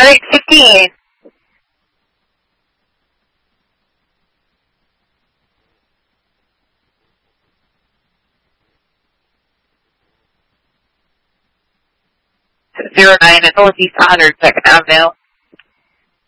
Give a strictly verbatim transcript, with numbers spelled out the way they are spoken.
Alright, fifteen. Zero nine at Northeast one hundred Second Avenue.